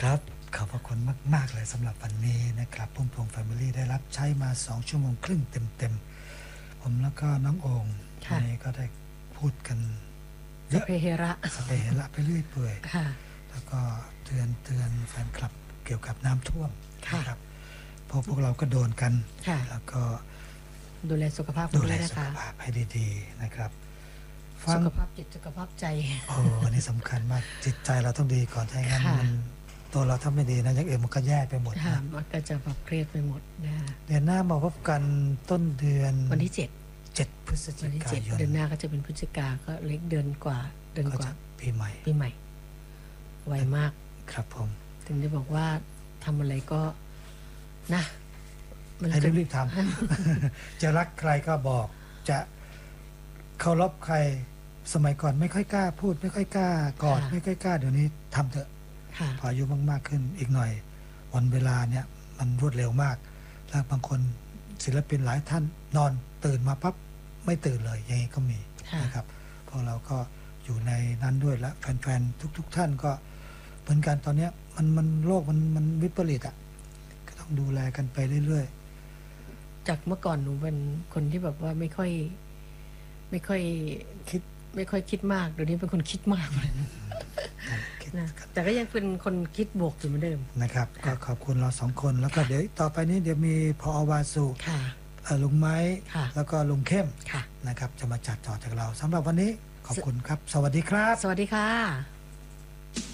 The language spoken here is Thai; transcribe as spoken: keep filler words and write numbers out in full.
ครับขอบพระคุณมากๆเลยสำหรับวันนี้นะครับพุ่มพวงแฟมิลี่ได้รับใช้มาสองชั่วโมงครึ่งเต็มๆผมแล้วก็น้องโองวันนี้ก็ได้พูดกันเยอะสเปเฮระสเปเฮระไปเรื่อยเปื่อยแล้วก็เตือนเตือนแฟนคลับเกี่ยวกับน้ำท่วมนะครับเพราะพวกเราก็โดนกันแล้วก็ดูแลสุขภาพดูแลสุขภาพให้ดีๆนะครับสุขภาพจิตสุขภาพใจโอ้อันนี้สำคัญมากจิตใจเราต้องดีก่อนถ้างั้นมันตัวเราถ้าไม่ดีนะอย่างอื่นมันก็แย่ไปหมดนะมันก็จะแบบเครียดไปหมดนะเดือนหน้ามาพบกันต้นเดือนวันที่เจ็ดเจ็ดพฤศจิกายนเดือนหน้าก็จะเป็นพฤศจิกาก็เล็กเดือนกว่าเดือนกว่าปีใหม่ปีใหม่ไวมากครับผมถึงได้บอกว่าทำอะไรก็นะให้รีบๆทำจะรักใครก็บอกจะเคารพใครสมัยก่อนไม่ค่อยกล้าพูดไม่ค่อยกล้ากอดไม่ค่อยกล้าเดี๋ยวนี้ทำเถอะพออายุมากๆขึ้นอีกหน่อยวันเวลาเนี่ยมันรวดเร็วมากแล้วบางคนศิลปินหลายท่านนอนตื่นมาปั๊บไม่ตื่นเลยอย่างนี้ก็มีนะครับพวกเราก็อยู่ในนั้นด้วยและแฟนๆทุกๆท่านก็เหมือนกันตอนนี้มันมันโลกมันมันวิปริตอ่ะก็ต้องดูแลกันไปเรื่อยๆจากเมื่อก่อนหนูเป็นคนที่แบบว่าไม่ค่อยไม่ค่อยคิดไม่ค่อยคิดมากเดี๋ยวนี้เป็นคนคิดมากเลยนะแต่ก็ยังเป็นคนคิดบวกอยู่เหมือนเดิมนะครับก็ขอบคุณเราสองคนแล้วก็เดี๋ยวต่อไปนี้เดี๋ยวมีพอวาสุลุงไม้แล้วก็ลุงเข้มนะครับจะมาจัดต่อจากเราสำหรับวันนี้ขอบคุณครับสวัสดีครับสวัสดีค่ะ